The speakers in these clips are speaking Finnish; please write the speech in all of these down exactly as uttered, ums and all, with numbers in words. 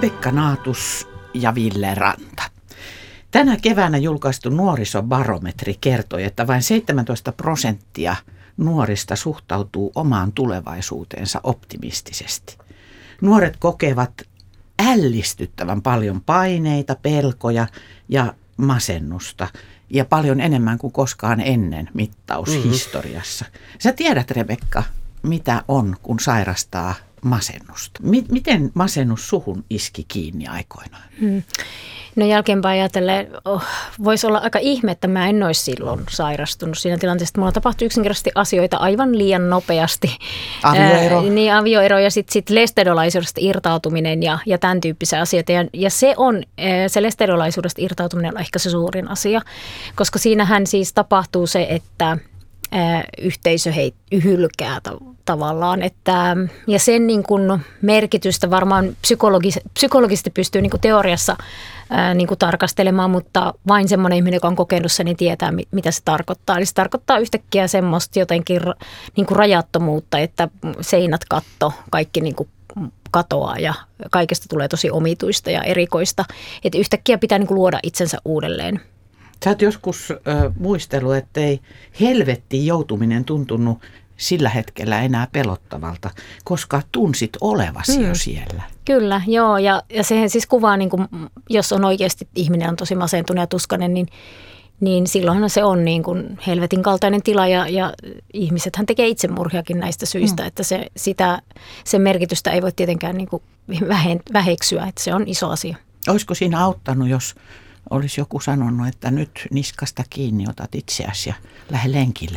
Rebekka Naatus ja Ville Ranta. Tänä keväänä julkaistu nuorisobarometri kertoi, että vain seitsemäntoista prosenttia nuorista suhtautuu omaan tulevaisuuteensa optimistisesti. Nuoret kokevat ällistyttävän paljon paineita, pelkoja ja masennusta ja paljon enemmän kuin koskaan ennen mittaushistoriassa. Mm-hmm. Sä tiedät, Rebekka, mitä on, kun sairastaa masennusta. M- miten masennus suhun iski kiinni aikoinaan? Hmm. No jälkeenpäin ajatellen, oh, voisi olla aika ihme, että mä en olisi silloin sairastunut siinä tilanteessa, että mulla tapahtui yksinkertaisesti asioita aivan liian nopeasti. Avioero. Ää, niin, avioero ja sitten sit lestedolaisuudesta irtautuminen ja, ja tämän tyyppisiä asioita. Ja, ja se on, se lestedolaisuudesta irtautuminen on ehkä se suurin asia, koska siinähän siis tapahtuu se, että ää, yhteisö hei, hylkää tavallaan. Että, ja sen niin kuin merkitystä varmaan psykologis, psykologisesti pystyy niin kuin teoriassa ää, niin kuin tarkastelemaan, mutta vain semmoinen ihminen, joka on kokenut sen, niin tietää, mitä se tarkoittaa. Eli se tarkoittaa yhtäkkiä semmoista jotenkin niin kuin rajattomuutta, että seinät, katto, kaikki niin kuin katoaa ja kaikesta tulee tosi omituista ja erikoista. Että yhtäkkiä pitää niin kuin luoda itsensä uudelleen. Sä oot joskus äh, muistellut, ettei helvettiin joutuminen tuntunut sillä hetkellä enää pelottavalta, koska tunsit olevasi hmm. jo siellä. Kyllä, joo. Ja, ja sehän siis kuvaa, niin kuin, jos on oikeasti ihminen on tosi masentunut ja tuskainen, niin, niin silloinhan se on niin kuin helvetin kaltainen tila. Ja, ja ihmisethän tekee itsemurhiakin näistä syistä, hmm. että se, sitä, sen merkitystä ei voi tietenkään niin kuin väheksyä, että se on iso asia. Olisiko siinä auttanut, jos olisi joku sanonut, että nyt niskasta kiinni otat itseäsi ja lähde lenkille?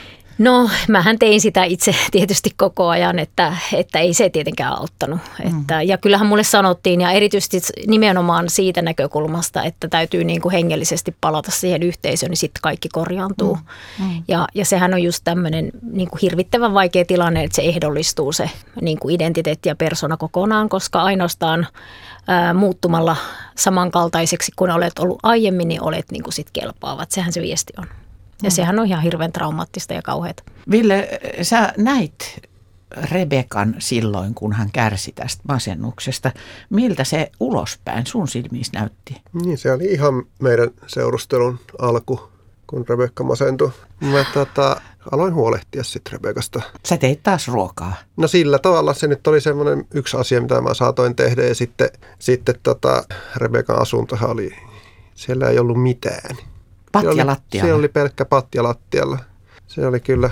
No, mähän tein sitä itse tietysti koko ajan, että, että ei se tietenkään auttanut. Mm. Että, ja kyllähän mulle sanottiin, ja erityisesti nimenomaan siitä näkökulmasta, että täytyy niin kuin hengellisesti palata siihen yhteisöön, niin sitten kaikki korjaantuu. Mm. Mm. Ja, ja sehän on just tämmöinen niin kuin hirvittävän vaikea tilanne, että se ehdollistuu se niin kuin identiteetti ja persona kokonaan, koska ainoastaan ää, muuttumalla samankaltaiseksi kuin olet ollut aiemmin, niin olet niin kuin sit kelpaavat. Sehän se viesti on. Ja sehän on ihan hirveän traumaattista ja kauheata. Ville, sä näit Rebekan silloin, kun hän kärsi tästä masennuksesta. Miltä se ulospäin sun silmissä näytti? Niin, se oli ihan meidän seurustelun alku, kun Rebekka masentui. Mä tota, aloin huolehtia sitten Rebekasta. Sä teit taas ruokaa? No sillä tavalla se nyt oli semmoinen yksi asia, mitä mä saatoin tehdä. Ja sitten, sitten tota, Rebekan asuntohan oli, siellä ei ollut mitään. Patja lattialla? Se oli pelkkä patja lattialla. Se oli kyllä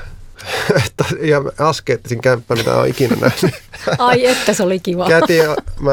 ihan askeettisin kämppä, mitä olen ikinä nähnyt. Ai että se oli kiva. Kätin ja mä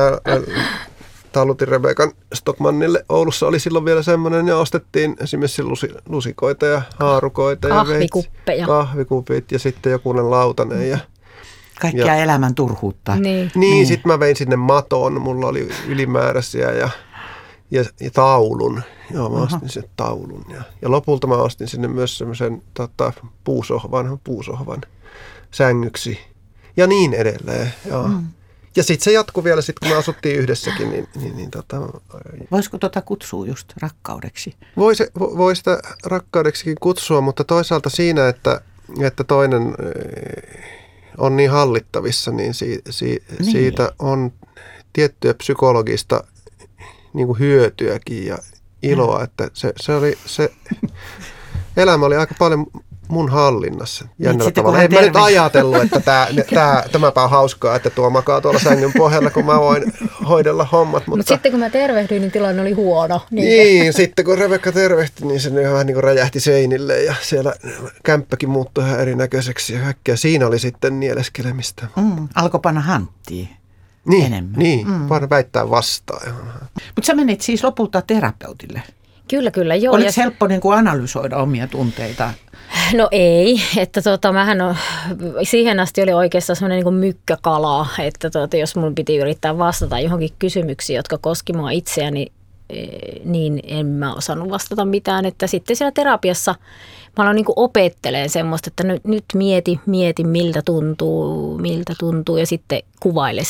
talutin Rebekan Stockmannille. Oulussa oli silloin vielä semmoinen ja ostettiin esimerkiksi lusikoita ja haarukoita. Kahvikuppeja. Ja kahvikupit ja sitten jokunen lautanen ja kaikkia ja, elämän turhuutta. Niin, niin, niin. Sitten mä vein sinne maton. Mulla oli ylimääräisiä ja, ja, ja taulun. Joo, mä ostin sen taulun. Ja, ja lopulta mä ostin sinne myös semmoisen tota, puusohvan, puusohvan sängyksi. Ja niin edelleen. Mm. Ja sitten se jatkui vielä, sit, kun me asuttiin yhdessäkin. Niin, niin, niin, tota, voisiko tota kutsua just rakkaudeksi? Voi, se, voi sitä rakkaudeksikin kutsua, mutta toisaalta siinä, että, että toinen on niin hallittavissa, niin, si, si, niin siitä on tiettyä psykologista niin kuin hyötyäkin ja iloa, ja. Että se, se oli se elämä oli aika paljon mun hallinnassa. Jännällä niin, tavalla. En terve... mä nyt ajatellut, että tää, tää, tämäpä on hauskaa, että tuo makaa tuolla sängyn pohjalla, kun mä voin hoidella hommat. Mutta Mut sitten kun mä tervehdyin, niin tilanne oli huono. Niin, niin sitten kun Rebekka tervehti, niin se vähän niin kuin räjähti seinille ja siellä kämppäkin muuttui ihan erinäköiseksi ja kaikkea. Siinä oli sitten nieleskelemistä. Mm, alkoi panna hanttiin. Niin, enemmän. Niin mm. vaan väittää vastaan. Mutta sä menit siis lopulta terapeutille. Kyllä, kyllä. Joo. Oliko ja... helppo niin kuin analysoida omia tunteita? No ei, että tota, mähän on, siihen asti oli oikeastaan semmoinen niin kuin mykkäkala, että tota, jos mun piti yrittää vastata johonkin kysymyksiin, jotka koski mua itseäni, niin en mä osannut vastata mitään. Että sitten siellä terapiassa mä aloin niin kuin opetteleen semmoista, että nyt, nyt mieti, mieti miltä tuntuu, miltä tuntuu ja sitten kuvaile